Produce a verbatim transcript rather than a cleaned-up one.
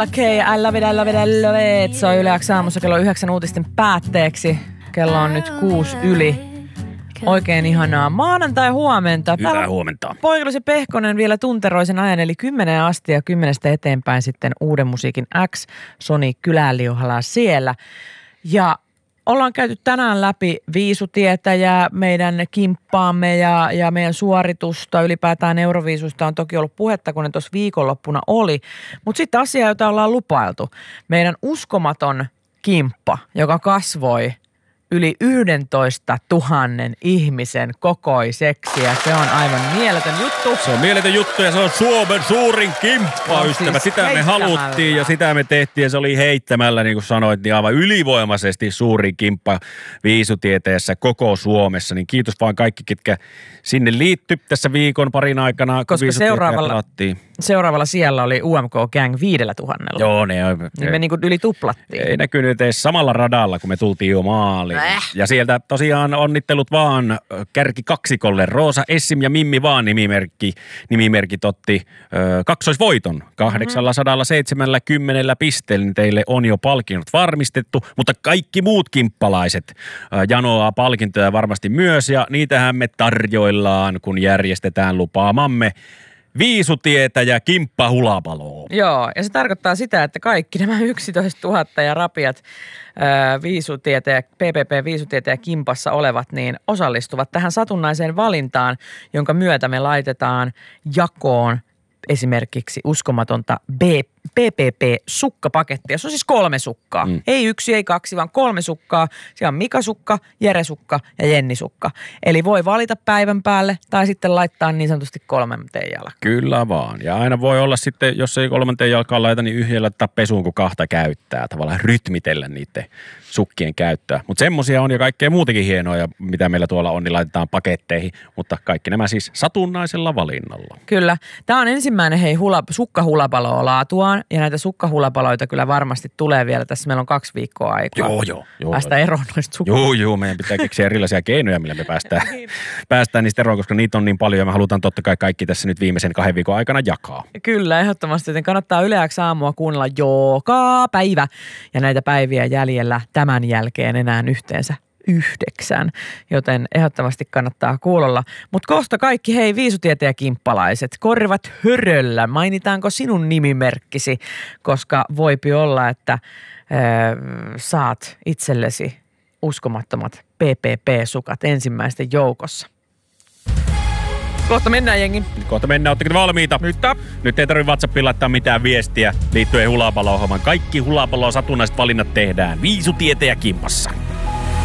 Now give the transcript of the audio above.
L K, I love it, I love it, I love it. Se on Yle X aamussa kello yhdeksän uutisten päätteeksi. Kello on nyt kuusi yli. Oikein ihanaa maanantai huomenta. Hyvää huomenta. Poikilusi Pehkonen vielä tunteroisen ajan, eli kymmeneen asti ja kymmenestä eteenpäin sitten Uuden musiikin X. Soni Kyläliuhala siellä. Ja ollaan käyty tänään läpi Viisutietä ja meidän kimppaamme ja, ja meidän suoritusta. Ylipäätään Euroviisusta on toki ollut puhetta, kun ne tuossa viikonloppuna oli. Mutta sitten asia, jota ollaan lupailtu. Meidän uskomaton kimppa, joka kasvoi yli yhdentoista tuhannen ihmisen kokoiseksi ja se on aivan mieletön juttu. Se on mieletön juttu ja se on Suomen suurin kimppa, ystävä. Siis sitä me haluttiin ja sitä me tehtiin ja se oli heittämällä, niin kuin sanoit, niin aivan ylivoimaisesti suurin kimppa Viisutieteessä koko Suomessa. Niin kiitos vaan kaikki, ketkä sinne liittyi tässä viikon parin aikana, koska seuraavalla, seuraavalla siellä oli U M K Gang viidellä tuhannella. Joo, ne on. Niin me niin kuin yli tuplattiin. Ei näkynyt edes samalla radalla, kun me tultiin jo maaliin. Äh. Ja sieltä tosiaan onnittelut vaan kärki kaksikolle. Roosa Essim ja Mimmi vaan nimimerkki, nimimerkit otti ö, kaksoisvoiton. kahdeksansataa seitsemänkymmentä pisteellä niin teille on jo palkinnot varmistettu, mutta kaikki muut kimppalaiset ö, janoaa palkintoja varmasti myös ja niitähän me tarjoillaan, kun järjestetään lupaamamme Viisutietä ja kimppahulapaloa. Joo, ja se tarkoittaa sitä, että kaikki nämä yksitoistatuhatta ja rapiat ää, Viisutietä ja P P P Viisutietä ja kimpassa olevat, niin osallistuvat tähän satunnaiseen valintaan, jonka myötä me laitetaan jakoon esimerkiksi uskomatonta B, P P P-sukkapakettia. Se on siis kolme sukkaa. Mm. Ei yksi, ei kaksi, vaan kolme sukkaa. Siellä on Mika-sukka, Jere-sukka ja Jenni-sukka. Eli voi valita päivän päälle tai sitten laittaa niin sanotusti kolmanteen jalkaan. Kyllä vaan. Ja aina voi olla sitten, jos ei kolmanteen jalkaan laita, niin yhdellä laittaa pesuun, kun kahta käyttää. Tavallaan rytmitellä niiden sukkien käyttöä. Mutta semmoisia on ja kaikkea muutakin hienoja, mitä meillä tuolla on, niin laitetaan paketteihin. Mutta kaikki nämä siis satunnaisella valinnalla. Kyllä. Tämä on ensimmäinen hei hula, sukkahulapaloa laatuaan. Ja näitä sukkahulapaloita kyllä varmasti tulee vielä. Tässä meillä on kaksi viikkoa aikaa. Joo, joo. joo päästä joo. eroon noista sukkahulapaloista. Joo, joo. Meidän pitää keksiä erilaisia keinoja, millä me päästään, päästään niistä eroon, koska niitä on niin paljon. Ja me halutaan totta kai kaikki tässä nyt viimeisen kahden viikon aikana jakaa. Kyllä, ehdottomasti. Joten kannattaa Yle X aamua kuunnella joka päivä. Ja näitä päiviä jäljellä tämän jälkeen enää yhteensä yhdeksän, joten ehdottomasti kannattaa kuulolla. Mutta kohta kaikki, hei Viisutietä ja kimppalaiset, korvat höröllä. Mainitaanko sinun nimimerkkisi, koska voipi olla, että äh, saat itsellesi uskomattomat P P P-sukat ensimmäisten joukossa. Kohta mennään, jengi. Kohta mennään, ootteko valmiita? Nyt. Nyt ei tarvitse WhatsAppilla laittaa mitään viestiä liittyen hulapalo-ohjelmaan. Kaikki hulapaloa satunnaiset valinnat tehdään Viisutietä ja kimpassa.